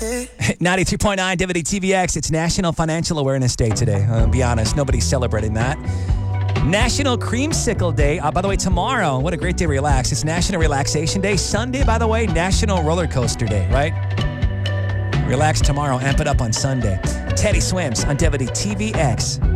92.9 WTVX. It's National Financial Awareness Day today. Be honest, nobody's celebrating that. National Creamsicle Day. By the way, tomorrow, what a great day to relax. It's National Relaxation Day. Sunday, by the way, National Roller Coaster Day, right? Relax tomorrow, amp it up on Sunday. Teddy Swims on WTVX.